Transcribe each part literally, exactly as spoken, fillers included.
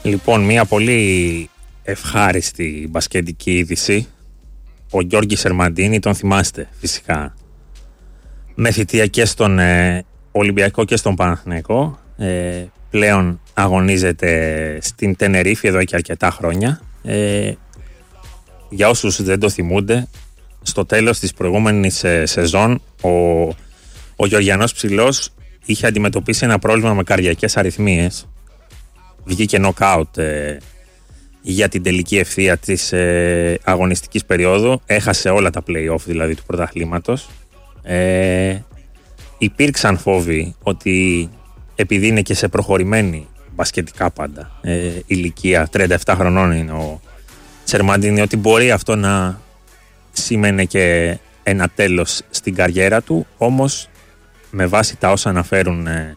Λοιπόν, μια πολύ ευχάριστη μπασκετική είδηση. Ο Γιώργης Σερμαντίνη, τον θυμάστε φυσικά, με θητεία και στον ε, Ολυμπιακό και στον Παναθηναϊκό. Ε, πλέον αγωνίζεται στην Τενερίφη εδώ και αρκετά χρόνια. Ε, για όσους δεν το θυμούνται, στο τέλος της προηγούμενης ε, σεζόν ο, ο Γεωργιανός Ψηλός είχε αντιμετωπίσει ένα πρόβλημα με καρδιακές αρρυθμίες. Βγήκε νοκάουτ ε, για την τελική ευθεία της ε, αγωνιστικής περίοδου. Έχασε όλα τα play-off δηλαδή του πρωταθλήματος. Ε, υπήρξαν φόβοι ότι επειδή είναι και σε προχωρημένη μπασκετικά πάντα ε, ηλικία, τριάντα επτά χρονών είναι ο Σερμαντίνη, ότι μπορεί αυτό να σήμαινε και ένα τέλος στην καριέρα του. Όμως με βάση τα όσα αναφέρουν ε,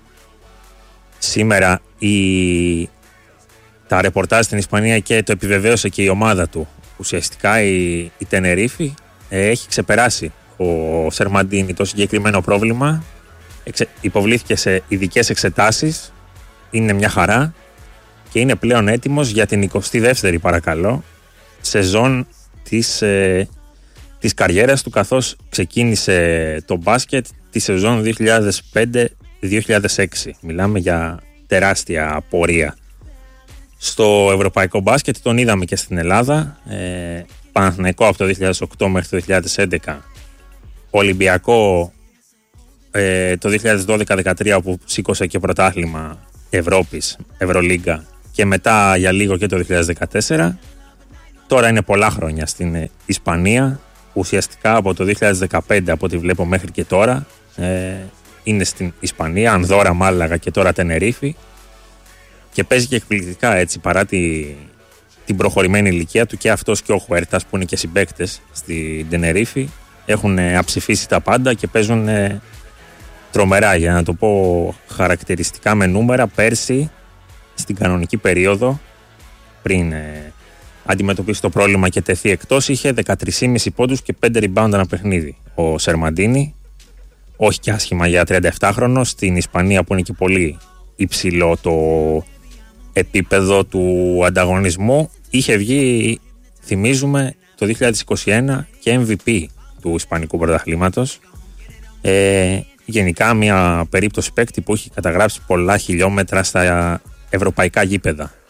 σήμερα η, τα ρεπορτάζ στην Ισπανία, και το επιβεβαίωσε και η ομάδα του, ουσιαστικά η, η Τενερίφη, ε, έχει ξεπεράσει ο Σερμαντίνη το συγκεκριμένο πρόβλημα. Εξε, υποβλήθηκε σε ειδικές εξετάσεις, είναι μια χαρά και είναι πλέον έτοιμος για την εικοστή δεύτερη παρακαλώ σεζόν της, ε, της καριέρας του, καθώς ξεκίνησε το μπάσκετ τη σεζόν δύο χιλιάδες πέντε δύο χιλιάδες έξι. Μιλάμε για τεράστια πορεία στο ευρωπαϊκό μπάσκετ. Τον είδαμε και στην Ελλάδα, ε, Παναθηναϊκό από το δύο χιλιάδες οκτώ μέχρι το δύο χιλιάδες έντεκα, Ολυμπιακό ε, το δύο χιλιάδες δώδεκα δεκατρία που σήκωσε και πρωτάθλημα Ευρώπης, Ευρωλίγκα, και μετά για λίγο και το δύο χιλιάδες δεκατέσσερα. Τώρα είναι πολλά χρόνια στην Ισπανία, ουσιαστικά από το δύο χιλιάδες δεκαπέντε από ό,τι βλέπω μέχρι και τώρα ε, είναι στην Ισπανία, Ανδόρα, Μάλαγα και τώρα Τενερίφη, και παίζει και εκπληκτικά έτσι παρά τη, την προχωρημένη ηλικία του. Και αυτός και ο Χουέρτας που είναι και συμπαίκτες στην Τενερίφη έχουν αψηφίσει τα πάντα και παίζουν ε, τρομερά, για να το πω χαρακτηριστικά με νούμερα. Πέρσι στην κανονική περίοδο, πριν ε, αντιμετωπίσει το πρόβλημα και τεθεί εκτός, είχε δεκατρείς κόμμα πέντε πόντους και πέντε rebound ένα παιχνίδι ο Σερμαντίνη. Όχι και άσχημα για τριάντα επτά χρονο, στην Ισπανία που είναι και πολύ υψηλό το επίπεδο του ανταγωνισμού. Είχε βγει, θυμίζουμε, το δύο χιλιάδες είκοσι ένα και εμ βι πι του Ισπανικού πρωταθλήματος. Ε, γενικά μια περίπτωση παίκτη που έχει καταγράψει πολλά χιλιόμετρα στα ευρωπαϊκά γήπεδα.